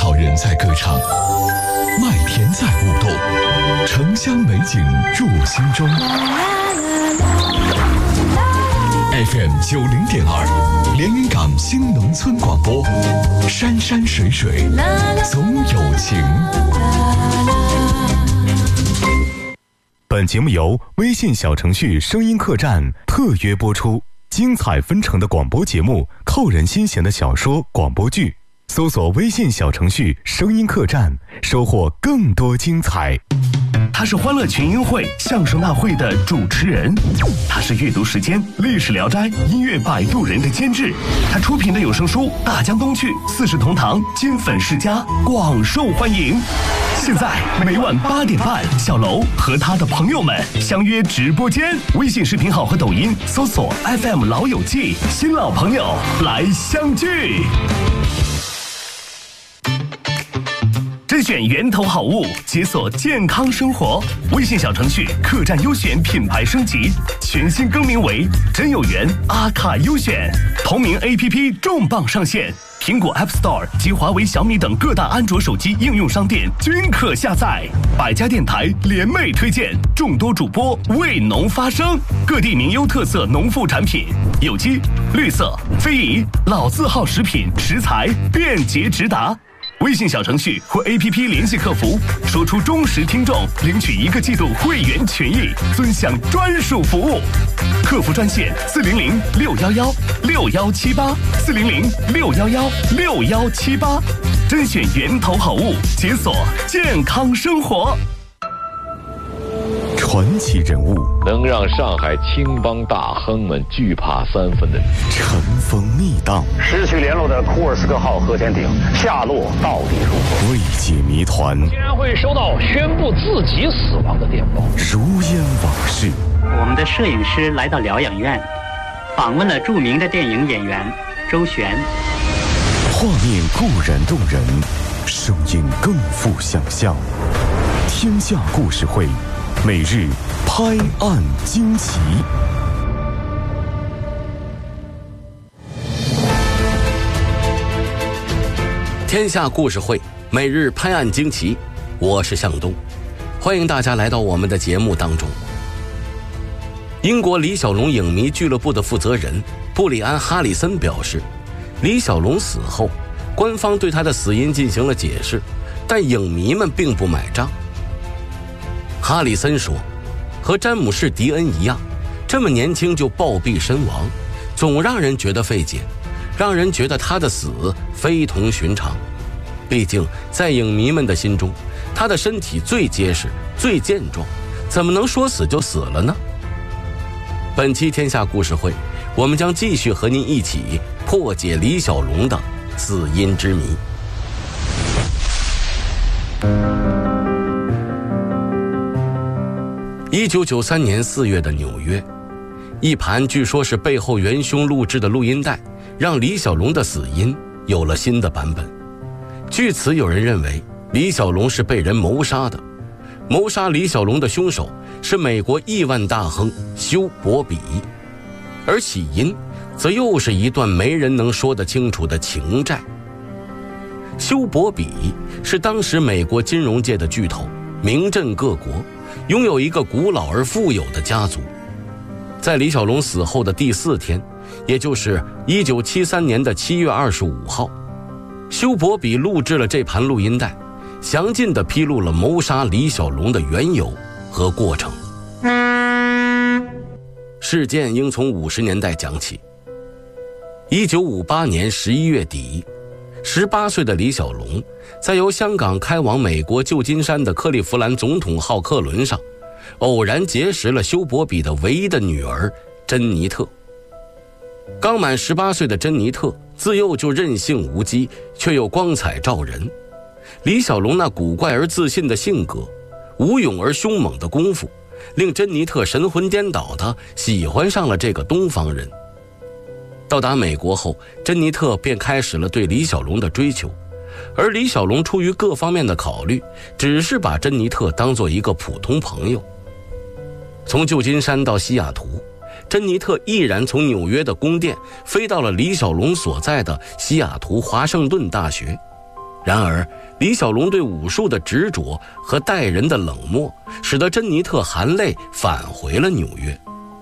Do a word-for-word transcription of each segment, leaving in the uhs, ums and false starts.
草人在歌唱，麦田在舞动，城乡美景入心中。F M 九零点二，连云港新农村广播，山山水水总有情。 本节目由微信小程序声音客栈特约播出，精彩纷呈的广播节目，扣人心弦的小说、广播剧，搜索微信小程序声音客栈，收获更多精彩。 他是欢乐群英会相声大会的主持人，他是阅读时间历史聊斋音乐摆渡人的监制，他出品的有声书《大江东去》四世同堂金粉世家广受欢迎。现在每晚八点半，小楼和他的朋友们相约直播间，微信视频号和抖音搜索 F M 老友记，新老朋友来相聚。甄选源头好物，解锁健康生活。微信小程序客栈优选品牌升级，全新更名为真有缘阿卡优选。同名 A P P 重磅上线，苹果 App Store 及华为、小米等各大安卓手机应用商店均可下载。百家电台联袂推荐，众多主播为农发声，各地名优特色农副产品，有机、绿色、非遗、老字号食品食材便捷直达。微信小程序或 A P P 联系客服，说出忠实听众，领取一个季度会员权益，尊享专属服务。客服专线四零零六幺幺六幺七八四零零六幺幺六幺七八，甄选源头好物，解锁健康生活。 传奇人物， 能让上海青帮大亨们惧怕三分的尘封密档， 失去联络的库尔斯克号核潜艇下落到底如何？ 未解谜团， 竟然会收到宣布自己死亡的电报， 如烟往事。 我们的摄影师来到疗养院，访问了著名的电影演员周璇。 画面固然动人，声音更富想象。天下故事会，每日拍案惊奇。 天下故事会，每日拍案惊奇，我是向东，欢迎大家来到我们的节目当中。英国李小龙影迷俱乐部的负责人布里安·哈里森表示，李小龙死后，官方对他的死因进行了解释，但影迷们并不买账。哈里森说，和詹姆士·迪恩一样，这么年轻就暴毙身亡，总让人觉得费解，让人觉得他的死非同寻常。毕竟在影迷们的心中，他的身体最结实、最健壮，怎么能说死就死了呢？本期天下故事会，我们将继续和您一起破解李小龙的死因之谜。一九九三年四月的纽约，一盘据说是背后元凶录制的录音带，让李小龙的死因有了新的版本。据此，有人认为李小龙是被人谋杀的，谋杀李小龙的凶手是美国亿万大亨休伯比，而起因则又是一段没人能说得清楚的情债。休伯比是当时美国金融界的巨头，名震各国，拥有一个古老而富有的家族。在李小龙死后的第四天，也就是一九七三年的七月二十五号，休伯比录制了这盘录音带，详尽地披露了谋杀李小龙的缘由和过程。事件应从五十年代讲起。一九五八年十一月底，十八岁的李小龙在由香港开往美国旧金山的克利夫兰总统号客轮上，偶然结识了休伯比的唯一的女儿珍妮特。刚满十八岁的珍妮特自幼就任性无羁，却又光彩照人。李小龙那古怪而自信的性格，武勇而凶猛的功夫，令珍妮特神魂颠倒地喜欢上了这个东方人。到达美国后，珍妮特便开始了对李小龙的追求，而李小龙出于各方面的考虑，只是把珍妮特当作一个普通朋友。从旧金山到西雅图，珍妮特毅然从纽约的宫殿飞到了李小龙所在的西雅图华盛顿大学。 然而李小龙对武术的执着和待人的冷漠，使得珍妮特含泪返回了纽约。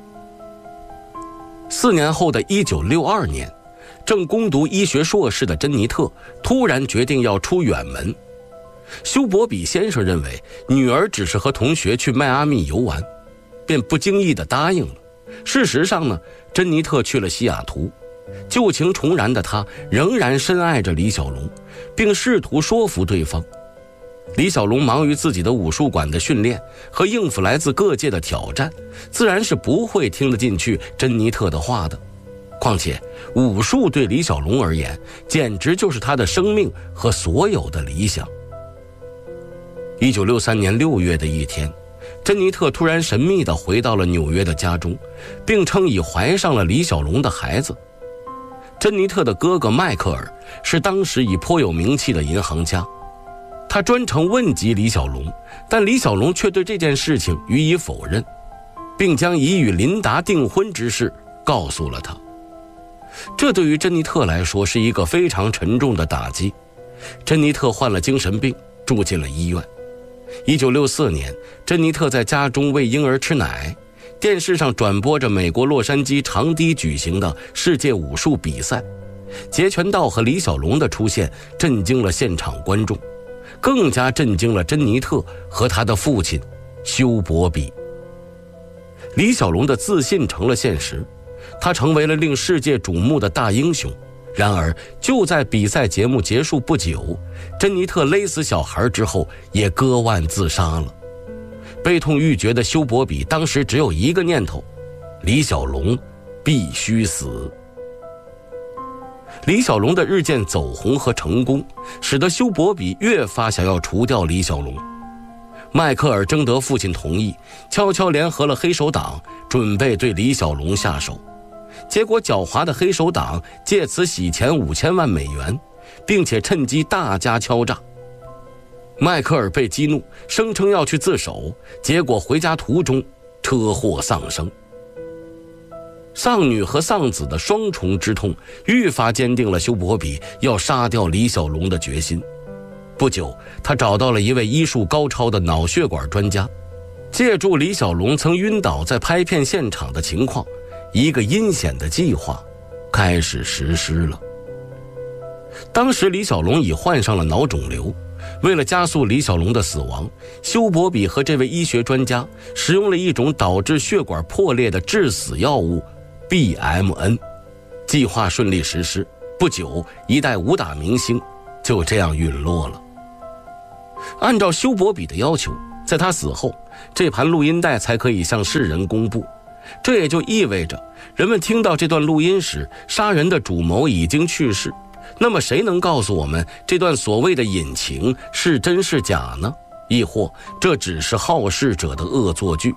四年后的一九六二年，正攻读医学硕士的珍妮特突然决定要出远门。休伯比先生认为女儿只是和同学去迈阿密游玩，便不经意地答应了。事实上呢，珍妮特去了西雅图，旧情重燃的她仍然深爱着李小龙，并试图说服对方。李小龙忙于自己的武术馆的训练和应付来自各界的挑战，自然是不会听得进去珍妮特的话的。况且武术对李小龙而言，简直就是他的生命和所有的理想。一九六三年六月的一天，珍妮特突然神秘地回到了纽约的家中，并称已怀上了李小龙的孩子。珍妮特的哥哥迈克尔是当时已颇有名气的银行家，他专程问及李小龙，但李小龙却对这件事情予以否认，并将已与琳达订婚之事告诉了他。这对于珍妮特来说是一个非常沉重的打击。珍妮特患了精神病，住进了医院。一九六四年，珍妮特在家中喂婴儿吃奶，电视上转播着美国洛杉矶长堤举行的世界武术比赛，截拳道和李小龙的出现震惊了现场观众，更加震惊了珍妮特和他的父亲休伯比。李小龙的自信成了现实，他成为了令世界瞩目的大英雄。然而就在比赛节目结束不久，珍妮特勒死小孩之后也割腕自杀了。悲痛欲绝的休伯比当时只有一个念头：李小龙必须死。李小龙的日渐走红和成功，使得休伯比越发想要除掉李小龙。迈克尔征得父亲同意，悄悄联合了黑手党，准备对李小龙下手。结果狡猾的黑手党借此洗钱五千万美元，并且趁机大加敲诈。迈克尔被激怒，声称要去自首，结果回家途中车祸丧生。丧女和丧子的双重之痛愈发坚定了休伯比要杀掉李小龙的决心。不久，他找到了一位医术高超的脑血管专家，借助李小龙曾晕倒在拍片现场的情况，一个阴险的计划开始实施了。当时李小龙已患上了脑肿瘤，为了加速李小龙的死亡，休伯比和这位医学专家使用了一种导致血管破裂的致死药物 B M N。 计划顺利实施，不久一代武打明星就这样陨落了。按照休伯比的要求，在他死后，这盘录音带才可以向世人公布。这也就意味着人们听到这段录音时，杀人的主谋已经去世。那么谁能告诉我们这段所谓的隐情是真是假呢？亦或这只是好事者的恶作剧？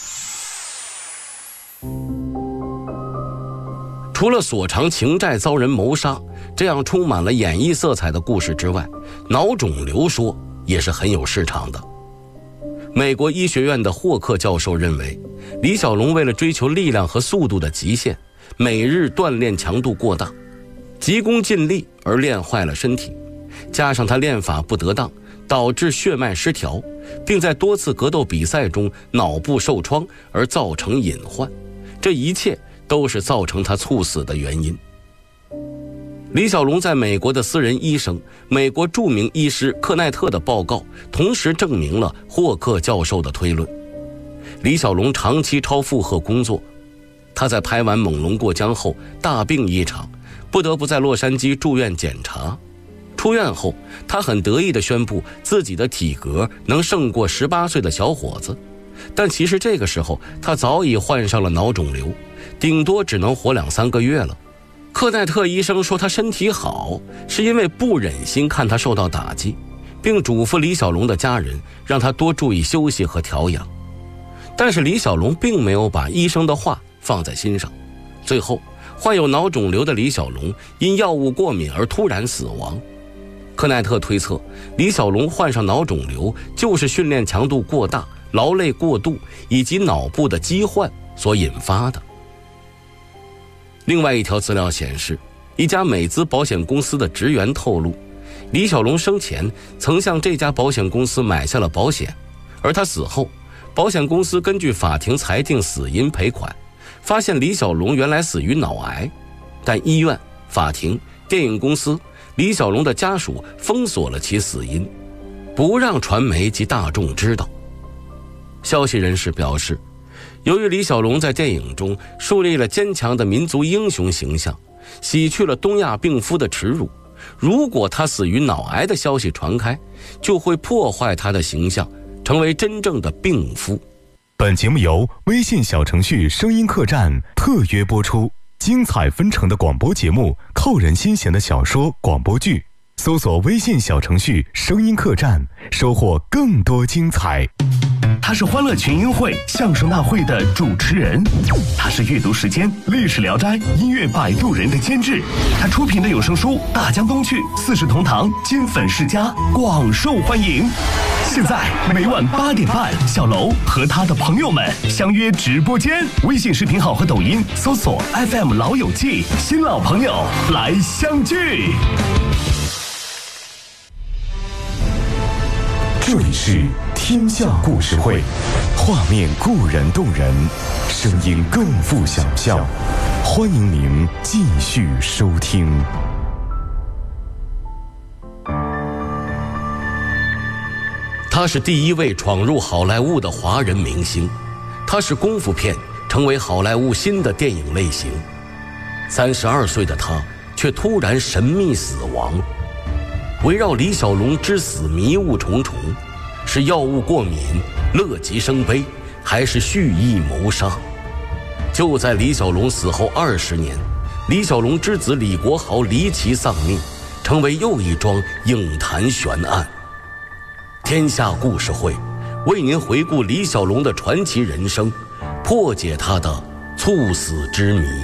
除了所长情债遭人谋杀这样充满了演绎色彩的故事之外，脑肿瘤说也是很有市场的。美国医学院的霍克教授认为，李小龙为了追求力量和速度的极限，每日锻炼强度过大，急功近利而练坏了身体，加上他练法不得当，导致血脉失调，并在多次格斗比赛中脑部受创而造成隐患，这一切都是造成他猝死的原因。李小龙在美国的私人医生、美国著名医师克奈特的报告同时证明了霍克教授的推论。李小龙长期超负荷工作，他在拍完《猛龙过江》后大病一场，不得不在洛杉矶住院检查。出院后，他很得意地宣布自己的体格能胜过十八岁的小伙子，但其实这个时候他早已患上了脑肿瘤，顶多只能活两三个月了。克奈特医生说他身体好，是因为不忍心看他受到打击，并嘱咐李小龙的家人让他多注意休息和调养。但是李小龙并没有把医生的话放在心上，最后患有脑肿瘤的李小龙因药物过敏而突然死亡。克奈特推测，李小龙患上脑肿瘤就是训练强度过大、劳累过度以及脑部的疾患所引发的。另外一条资料显示，一家美资保险公司的职员透露， 李小龙生前曾向这家保险公司买下了保险，而他死后，保险公司根据法庭裁定死因赔款，发现李小龙原来死于脑癌，但医院、法庭、电影公司、李小龙的家属封锁了其死因，不让传媒及大众知道。消息人士表示，由于李小龙在电影中树立了坚强的民族英雄形象，洗去了东亚病夫的耻辱，如果他死于脑癌的消息传开，就会破坏他的形象，成为真正的病夫。 本节目由微信小程序声音客栈特约播出，精彩纷呈的广播节目，扣人心弦的小说广播剧，搜索微信小程序声音客栈，收获更多精彩。 他是欢乐群英会相声大会的主持人，他是阅读时间历史聊斋音乐摆渡人的监制，他出品的有声书《大江东去》四世同堂金粉世家广受欢迎。现在每晚八点半，小楼和他的朋友们相约直播间，微信视频号和抖音搜索 F M 老友记，新老朋友来相聚。 这里是天下故事会，画面固然动人，声音更富想象。欢迎您继续收听。 他是第一位闯入好莱坞的华人明星，他是功夫片成为好莱坞新的电影类型。三十二岁的他却突然神秘死亡。围绕李小龙之死迷雾重重，是药物过敏、乐极生悲，还是蓄意谋杀？就在李小龙死后二十年，李小龙之子李国豪离奇丧命，成为又一桩影坛悬案。天下故事会为您回顾李小龙的传奇人生，破解他的猝死之谜。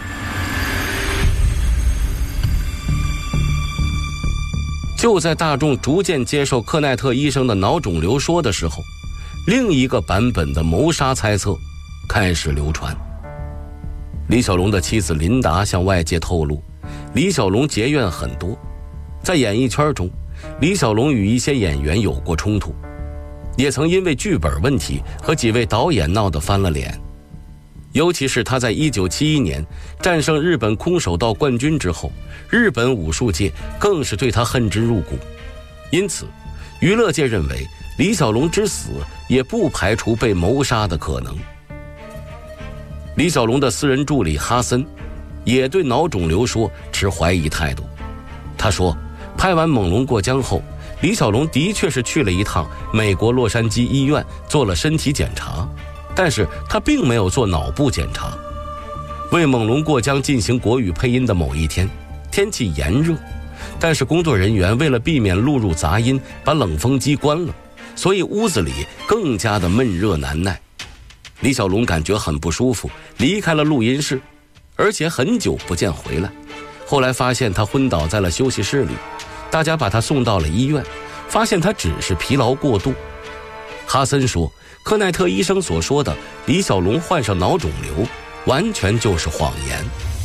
就在大众逐渐接受克奈特医生的脑肿瘤说的时候，另一个版本的谋杀猜测开始流传。李小龙的妻子琳达向外界透露，李小龙结怨很多，在演艺圈中，李小龙与一些演员有过冲突，也曾因为剧本问题和几位导演闹得翻了脸。尤其是他在一九七一年战胜日本空手道冠军之后，日本武术界更是对他恨之入骨。因此，娱乐界认为李小龙之死也不排除被谋杀的可能。李小龙的私人助理哈森也对脑肿瘤说持怀疑态度。他说，拍完《猛龙过江》后，李小龙的确是去了一趟美国洛杉矶医院做了身体检查，但是他并没有做脑部检查。为《猛龙过江》进行国语配音的某一天，天气炎热，但是工作人员为了避免录入杂音，把冷风机关了，所以屋子里更加的闷热难耐。李小龙感觉很不舒服，离开了录音室，而且很久不见回来。后来发现他昏倒在了休息室里，大家把他送到了医院，发现他只是疲劳过度。哈森说，克奈特医生所说的李小龙患上脑肿瘤完全就是谎言。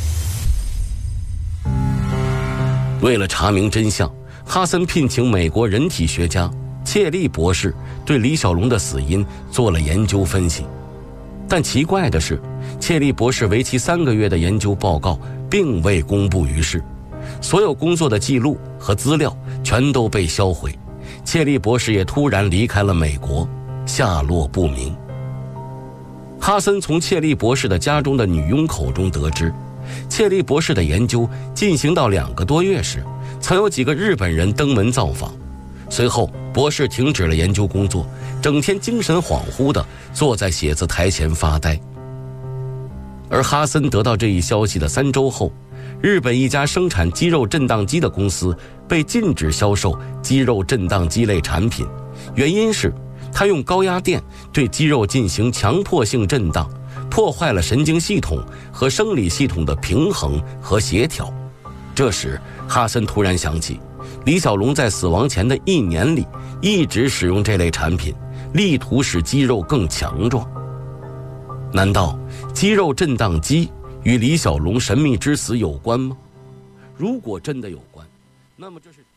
为了查明真相，哈森聘请美国人体学家切利博士对李小龙的死因做了研究分析。但奇怪的是，切利博士为期三个月的研究报告并未公布于世，所有工作的记录和资料全都被销毁。切利博士也突然离开了美国，下落不明。哈森从切利博士的家中的女佣口中得知，切利博士的研究进行到两个多月时，曾有几个日本人登门造访。随后博士停止了研究工作，整天精神恍惚地坐在写字台前发呆。而哈森得到这一消息的三周后，日本一家生产肌肉震荡机的公司被禁止销售肌肉震荡机类产品，原因是他用高压电对肌肉进行强迫性震荡，破坏了神经系统和生理系统的平衡和协调。这时哈森突然想起，李小龙在死亡前的一年里一直使用这类产品，力图使肌肉更强壮。难道肌肉震荡机与李小龙神秘之死有关吗？如果真的有关，那么这是